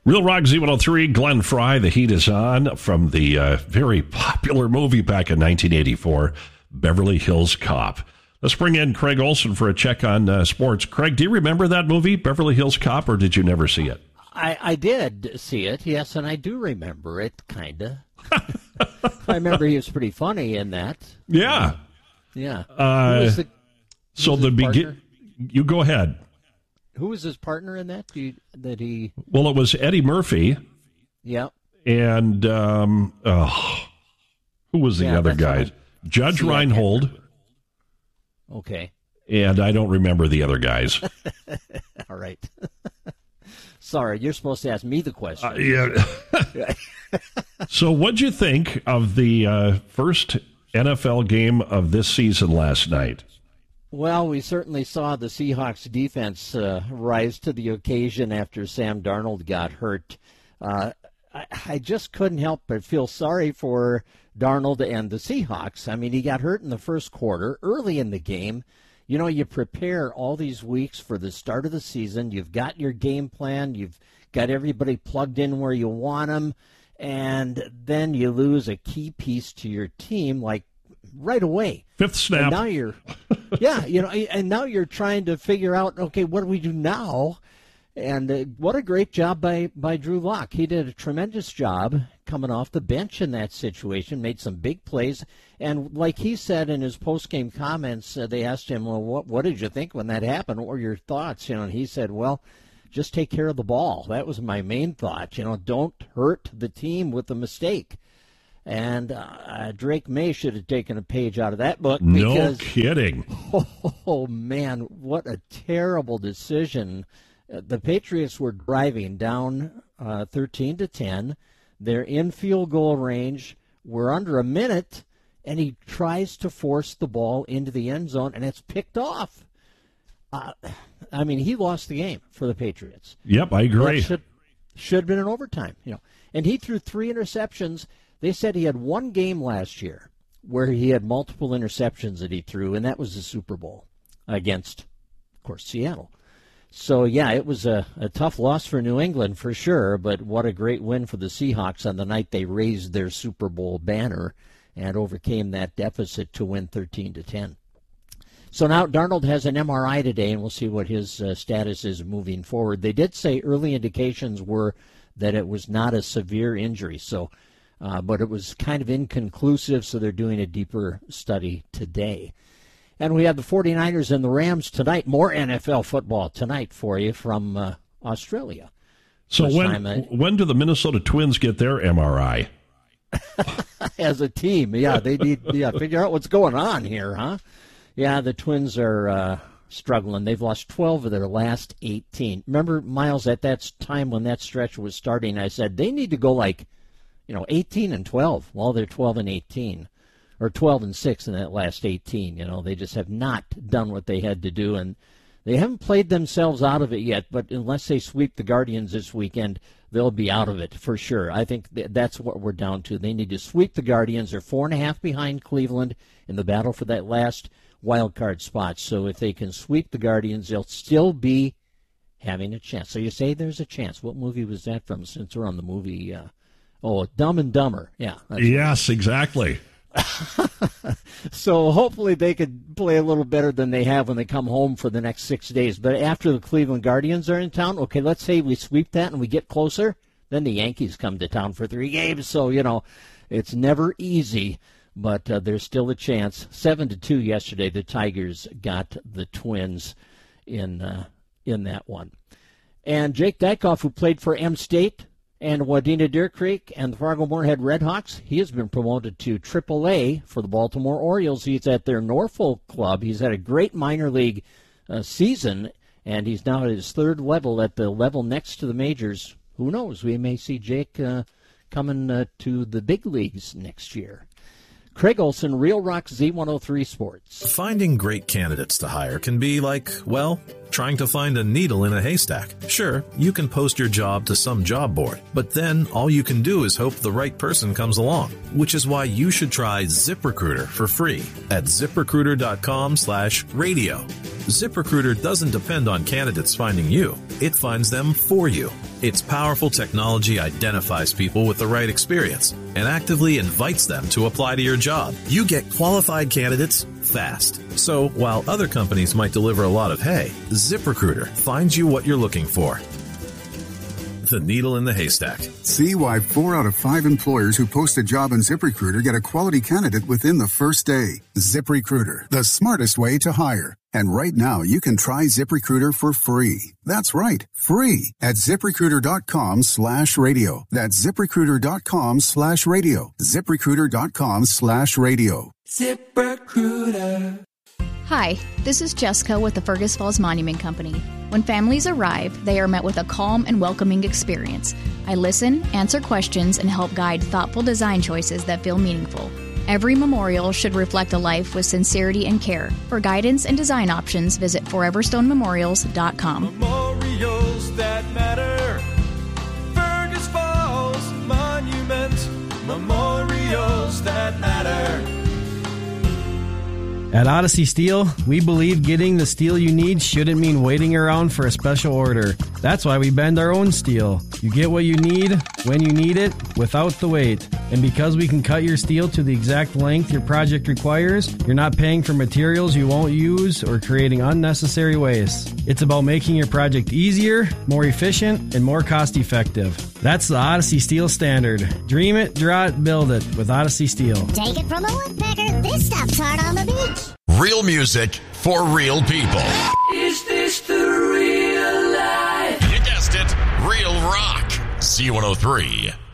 Real Rock Z103, Glenn Fry, The Heat is On, from the very popular movie back in 1984, Beverly Hills Cop. Let's bring in Craig Olson for a check on sports. Craig, do you remember that movie, Beverly Hills Cop, or did you never see it? I did see it, yes, and I do remember it, kind of. I remember he was pretty funny in that. Yeah. Yeah. You go ahead. Who was his partner in that? Well, it was Eddie Murphy. Yeah. And who was the other guy? Judge Reinhold. Okay. And I don't remember the other guys. All right. Sorry, you're supposed to ask me the question. Yeah. So what'd you think of the first NFL game of this season last night? Well, we certainly saw the Seahawks defense rise to the occasion after Sam Darnold got hurt. I just couldn't help but feel sorry for Darnold and the Seahawks. I mean, he got hurt in the first quarter, early in the game. You know, you prepare all these weeks for the start of the season. You've got your game plan. You've got everybody plugged in where you want them. And then you lose a key piece to your team, like right away. Fifth snap. And now you're, and now you're trying to figure out, okay, what do we do now? And what a great job by Drew Lock. He did a tremendous job coming off the bench in that situation, made some big plays. And like he said in his post-game comments, they asked him, well, what did you think when that happened? What were your thoughts? And he said, well, just take care of the ball. That was my main thought. Don't hurt the team with a mistake. And Drake May should have taken a page out of that book. No kidding. Oh, man, what a terrible decision. The Patriots were driving down 13-10. They're in field goal range. We're under a minute, and he tries to force the ball into the end zone, and it's picked off. He lost the game for the Patriots. Yep, I agree. Should have been an overtime, And he threw 3 interceptions. They said he had one game last year where he had multiple interceptions that he threw, and that was the Super Bowl against, of course, Seattle. So, yeah, it was a tough loss for New England for sure, but what a great win for the Seahawks on the night they raised their Super Bowl banner and overcame that deficit to win 13-10. So now Darnold has an MRI today, and we'll see what his status is moving forward. They did say early indications were that it was not a severe injury, but it was kind of inconclusive, so they're doing a deeper study today. And we have the 49ers and the Rams tonight. More NFL football tonight for you from Australia. So when do the Minnesota Twins get their MRI? As a team, they need figure out what's going on here, huh? Yeah, the Twins are struggling. They've lost 12 of their last 18. Remember, Miles, at that time when that stretch was starting, I said they need to go 18-12. Well, they're 12-18. Or 12-6 in that last 18. They just have not done what they had to do, and they haven't played themselves out of it yet. But unless they sweep the Guardians this weekend, they'll be out of it for sure. I think that's what we're down to. They need to sweep the Guardians. They're 4.5 behind Cleveland in the battle for that last wild card spot. So if they can sweep the Guardians, they'll still be having a chance. So you say there's a chance. What movie was that from? Since we're on the movie, Dumb and Dumber. Yeah. Yes, exactly. So hopefully they could play a little better than they have when they come home for the next 6 days. But after the Cleveland Guardians are in town, okay, let's say we sweep that and we get closer, then the Yankees come to town for 3 games. So, it's never easy, but there's still a chance. 7-2 yesterday, the Tigers got the Twins in that one. And Jake Dykoff, who played for M State and Wadena Deer Creek and the Fargo-Moorhead Redhawks, he has been promoted to AAA for the Baltimore Orioles. He's at their Norfolk club. He's had a great minor league season, and he's now at his third level, at the level next to the majors. Who knows? We may see Jake coming to the big leagues next year. Craig Olson, Real Rock Z103 Sports. Finding great candidates to hire can be like, trying to find a needle in a haystack. Sure, you can post your job to some job board, but then all you can do is hope the right person comes along, which is why you should try ZipRecruiter for free at ZipRecruiter.com/radio. ZipRecruiter doesn't depend on candidates finding you. It finds them for you. Its powerful technology identifies people with the right experience and actively invites them to apply to your job. You get qualified candidates fast. So while other companies might deliver a lot of hay, ZipRecruiter finds you what you're looking for. The needle in the haystack. See why 4 out of 5 employers who post a job on ZipRecruiter get a quality candidate within the first day. ZipRecruiter, the smartest way to hire. And right now, you can try ZipRecruiter for free. That's right, free at ZipRecruiter.com/radio. That's ZipRecruiter.com/radio. ZipRecruiter.com/radio. ZipRecruiter. Hi, this is Jessica with the Fergus Falls Monument Company. When families arrive, they are met with a calm and welcoming experience. I listen, answer questions, and help guide thoughtful design choices that feel meaningful. Every memorial should reflect a life with sincerity and care. For guidance and design options, visit foreverstonememorials.com. Memorials that matter. Fergus Falls Monument. Memorials that matter. At Odyssey Steel, we believe getting the steel you need shouldn't mean waiting around for a special order. That's why we bend our own steel. You get what you need, when you need it, without the wait. And because we can cut your steel to the exact length your project requires, you're not paying for materials you won't use or creating unnecessary waste. It's about making your project easier, more efficient, and more cost-effective. That's the Odyssey Steel standard. Dream it, draw it, build it with Odyssey Steel. Take it from a woodpecker, this stuff's hard on the beach. Real music for real people. Is this the real life? You guessed it, real rock. C103.